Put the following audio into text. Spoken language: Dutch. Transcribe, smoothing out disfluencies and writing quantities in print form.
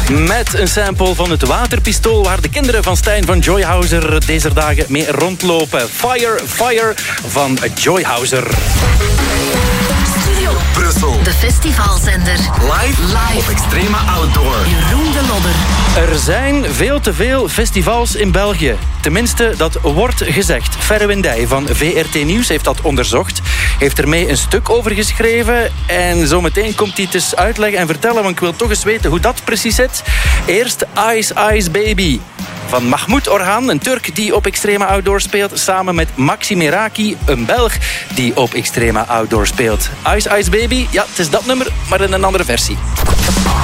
Met een sample van het waterpistool waar de kinderen van Stijn van Joyhouser deze dagen mee rondlopen. Fire, Fire van Joyhouser. Studio Brussel. De festivalzender. Live op Extrema Outdoor. Jeroen de Lodder. Er zijn veel te veel festivals in België. Tenminste, dat wordt gezegd. Ferre Wendij van VRT Nieuws heeft dat onderzocht. Heeft ermee een stuk over geschreven. En zometeen komt hij het eens uitleggen en vertellen, want ik wil toch eens weten hoe dat precies zit. Eerst Ice Ice Baby van Mahmoud Orhan, een Turk die op Extrema Outdoor speelt, samen met Maxi Meraki, een Belg die op Extrema Outdoor speelt. Ice Ice Baby, ja, het is dat nummer, maar in een andere versie.